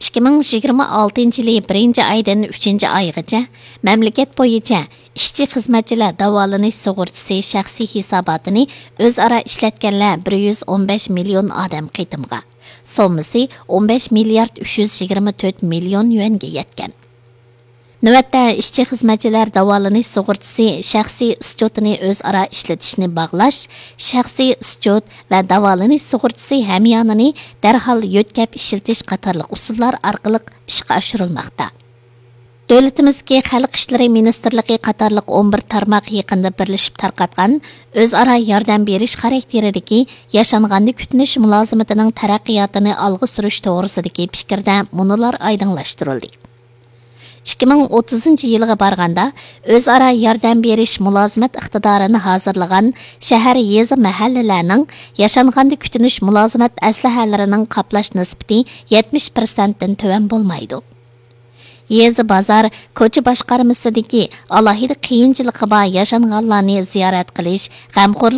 2026 yılı 1 aydan 3 aygacha mamlakat bo'yicha ishchi xizmatchilar davolanish sug'urtasi shaxsiy hisobotini o'zaro ishlatganlar 115 million odam qitimga. Sommasi 15 milliard 324 million yuanga yetgan. Navbatda ishchi xizmatchilar davolanish sug'urtasi shaxsiy ischotini o'zaro ishlatishni bog'lash, shaxsiy ischot va davolanish sug'urtasi hamyonini darhol yo'tkab ishlatish qatorliq usullar orqali ishga oshirilmoqda. Davlatimizga Xalq ishlari ministrligi qatorliq 11 tarmoq yaqinda birlashib tarqatgan o'zaro yordam berish xarakteridagi yashanganni kutinish mulozimatining taraqqiyotini olg'a surish to'g'risidagi fikrda munolar oydinlashtirildi. 2030 yilga barganda o'zaro yordam berish mulozimat iqtidorini hozirlagan shahar yezi mahallalarning yashanganda kutinish mulozimat aslahalarining qoplash nisbati 70% dan tuvan bo'lmaydi. Yezi bozor ko'cha boshqarmasidagi alohida qiyinchilikqa yashanganlarni ziyorat qilish, g'amxo'rlik